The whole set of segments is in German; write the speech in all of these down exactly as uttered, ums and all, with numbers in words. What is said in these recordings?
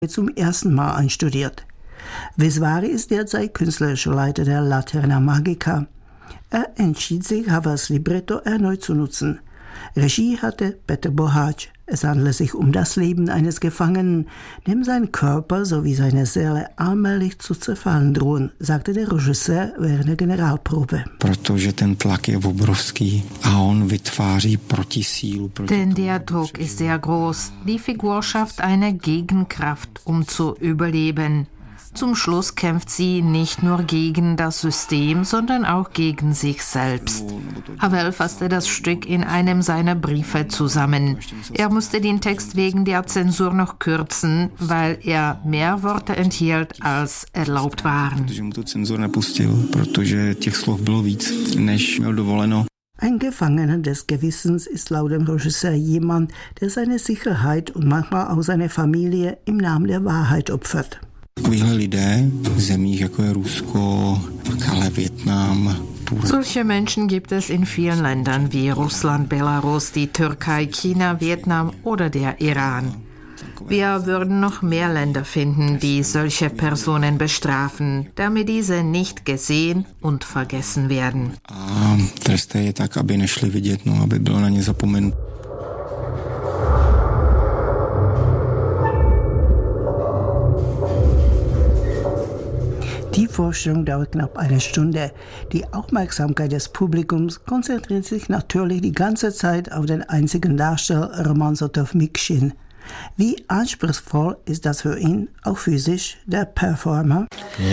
zum ersten Mal einstudiert. Visvari ist derzeit künstlerischer Leiter der Laterna Magica. Er entschied sich, Havels Libretto erneut zu nutzen. Regie hatte Peter Boháč. Es handelt sich um das Leben eines Gefangenen, dem sein Körper sowie seine Seele allmählich zu zerfallen drohen, sagte der Regisseur während der Generalprobe. Denn der Druck ist sehr groß. Die Figur schafft eine Gegenkraft, um zu überleben. Zum Schluss kämpft sie nicht nur gegen das System, sondern auch gegen sich selbst. Havel fasste das Stück in einem seiner Briefe zusammen. Er musste den Text wegen der Zensur noch kürzen, weil er mehr Worte enthielt, als erlaubt waren. Ein Gefangener des Gewissens ist laut dem Regisseur jemand, der seine Sicherheit und manchmal auch seine Familie im Namen der Wahrheit opfert. Solche Menschen gibt es in vielen Ländern wie Russland, Belarus, die Türkei, China, Vietnam oder der Iran. Wir würden noch mehr Länder finden, die solche Personen bestrafen, damit diese nicht gesehen und vergessen werden. Die Vorstellung dauert knapp eine Stunde. Die Aufmerksamkeit des Publikums konzentriert sich natürlich die ganze Zeit auf den einzigen Darsteller Roman Sotow-Miksin. Wie anspruchsvoll ist das für ihn, auch physisch, der Performer?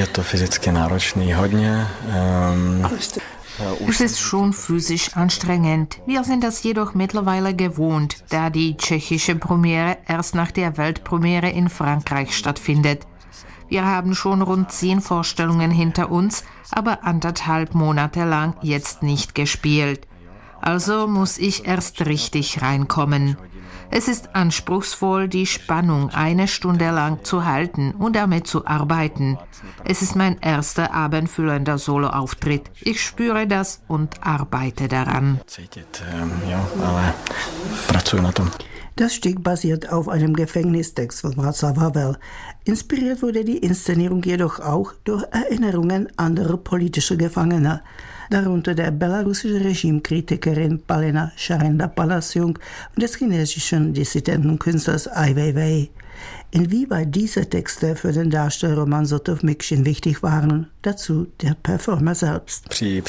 Es ist schon physisch anstrengend. Wir sind das jedoch mittlerweile gewohnt, da die tschechische Premiere erst nach der Weltpremiere in Frankreich stattfindet. Wir haben schon rund zehn Vorstellungen hinter uns, aber anderthalb Monate lang jetzt nicht gespielt. Also muss ich erst richtig reinkommen. Es ist anspruchsvoll, die Spannung eine Stunde lang zu halten und damit zu arbeiten. Es ist mein erster abendfüllender Soloauftritt. Ich spüre das und arbeite daran. Das Stück basiert auf einem Gefängnistext von Václav Havel. Inspiriert wurde die Inszenierung jedoch auch durch Erinnerungen anderer politischer Gefangener, darunter der belarussischen Regimekritikerin Palena Šarenda-Palaciuk und des chinesischen Dissidentenkünstlers Ai Weiwei. Inwieweit diese Texte für den Darsteller Roman Sotow-Miksin wichtig waren, dazu der Performer selbst.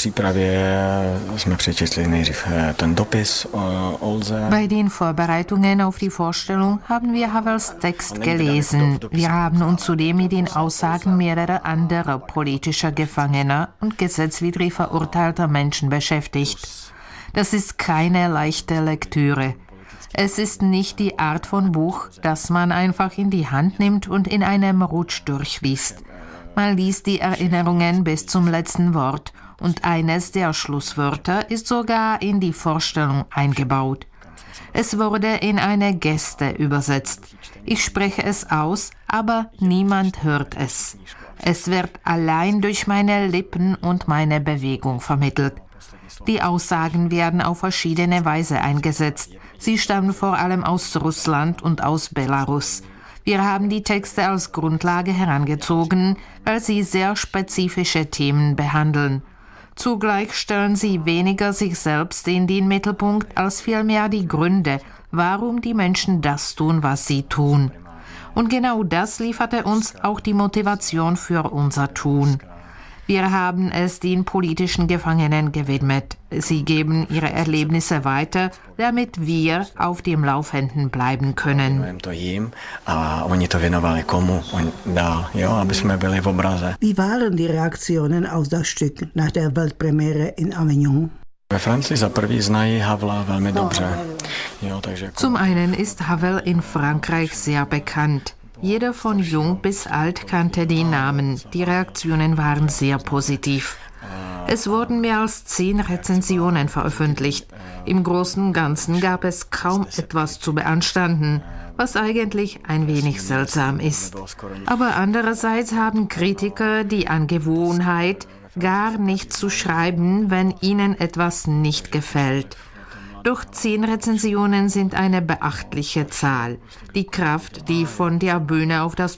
Bei den Vorbereitungen auf die Vorstellung haben wir Havels Text gelesen. Wir haben uns zudem mit den Aussagen mehrerer anderer politischer Gefangener und gesetzwidrig verurteilter Menschen beschäftigt. Das ist keine leichte Lektüre. Es ist nicht die Art von Buch, das man einfach in die Hand nimmt und in einem Rutsch durchliest. Man liest die Erinnerungen bis zum letzten Wort und eines der Schlusswörter ist sogar in die Vorstellung eingebaut. Es wurde in eine Geste übersetzt. Ich spreche es aus, aber niemand hört es. Es wird allein durch meine Lippen und meine Bewegung vermittelt. Die Aussagen werden auf verschiedene Weise eingesetzt. Sie stammen vor allem aus Russland und aus Belarus. Wir haben die Texte als Grundlage herangezogen, weil sie sehr spezifische Themen behandeln. Zugleich stellen sie weniger sich selbst in den Mittelpunkt, als vielmehr die Gründe, warum die Menschen das tun, was sie tun. Und genau das lieferte uns auch die Motivation für unser Tun. Wir haben es den politischen Gefangenen gewidmet. Sie geben ihre Erlebnisse weiter, damit wir auf dem Laufenden bleiben können. Wie waren die Reaktionen auf das Stück nach der Weltpremiere in Avignon? Zum einen ist Havel in Frankreich sehr bekannt. Jeder von jung bis alt kannte den Namen. Die Reaktionen waren sehr positiv. Es wurden mehr als zehn Rezensionen veröffentlicht. Im Großen und Ganzen gab es kaum etwas zu beanstanden, was eigentlich ein wenig seltsam ist. Aber andererseits haben Kritiker die Angewohnheit, gar nicht zu schreiben, wenn ihnen etwas nicht gefällt. Doch zehn Rezensionen sind eine beachtliche Zahl. Die Kraft, die von der Bühne auf das